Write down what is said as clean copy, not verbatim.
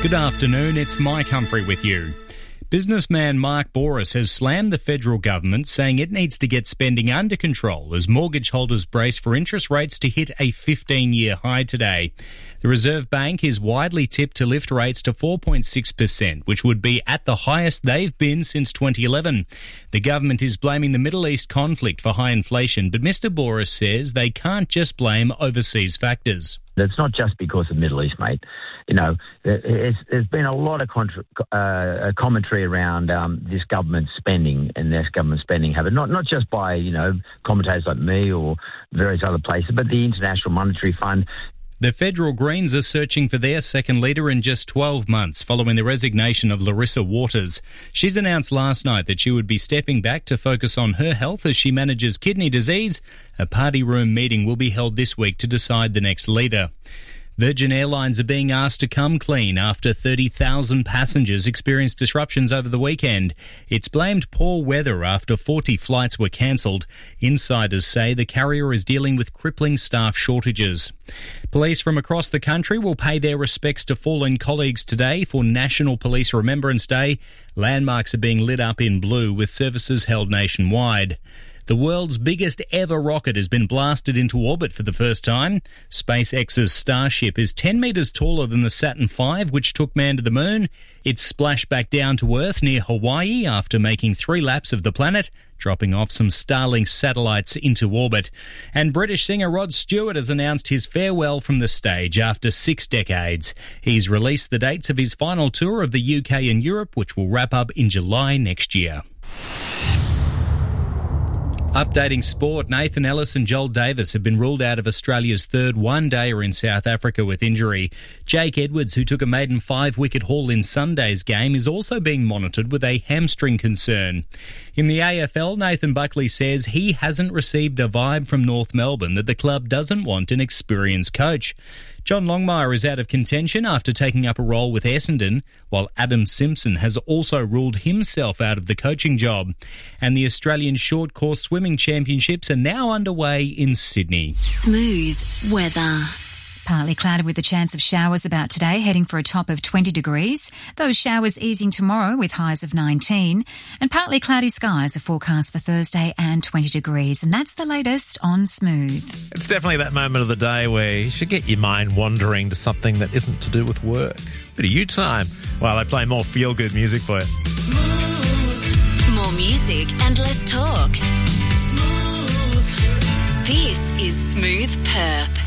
Good afternoon, it's Mike Humphrey with you. Businessman Mark Bouris has slammed the federal government, saying it needs to get spending under control as mortgage holders brace for interest rates to hit a 15-year high today. The Reserve Bank is widely tipped to lift rates to 4.6%, which would be at the highest they've been since 2011. The government is blaming the Middle East conflict for high inflation, but Mr. Bouris says they can't just blame overseas factors. It's not just because of the Middle East, mate. You know, there's been a lot of commentary around this government spending and this government spending habit, not just by, commentators like me or various other places, but the International Monetary Fund. The federal Greens are searching for their second leader in just 12 months following the resignation of Larissa Waters. She's announced last night that she would be stepping back to focus on her health as she manages kidney disease. A party room meeting will be held this week to decide the next leader. Virgin Airlines are being asked to come clean after 30,000 passengers experienced disruptions over the weekend. It's blamed poor weather after 40 flights were cancelled. Insiders say the carrier is dealing with crippling staff shortages. Police from across the country will pay their respects to fallen colleagues today for National Police Remembrance Day. Landmarks are being lit up in blue with services held nationwide. The world's biggest ever rocket has been blasted into orbit for the first time. SpaceX's Starship is 10 metres taller than the Saturn V, which took man to the moon. It splashed back down to Earth near Hawaii after making 3 laps of the planet, dropping off some Starlink satellites into orbit. And British singer Rod Stewart has announced his farewell from the stage after 6 decades. He's released the dates of his final tour of the UK and Europe, which will wrap up in July next year. Updating sport, Nathan Ellis and Joel Davis have been ruled out of Australia's third one-dayer in South Africa with injury. Jake Edwards, who took a maiden 5-wicket haul in Sunday's game, is also being monitored with a hamstring concern. In the AFL, Nathan Buckley says he hasn't received a vibe from North Melbourne that the club doesn't want an experienced coach. John Longmire is out of contention after taking up a role with Essendon, while Adam Simpson has also ruled himself out of the coaching job. And the Australian Short Course Swimming Championships are now underway in Sydney. Smooth weather. Partly cloudy with a chance of showers about today, heading for a top of 20 degrees. Those showers easing tomorrow with highs of 19. And partly cloudy skies are forecast for Thursday and 20 degrees. And that's the latest on Smooth. It's definitely that moment of the day where you should get your mind wandering to something that isn't to do with work. Bit of you time while I play more feel-good music for you. Smooth. More music and less talk. Smooth. This is Smooth Perth.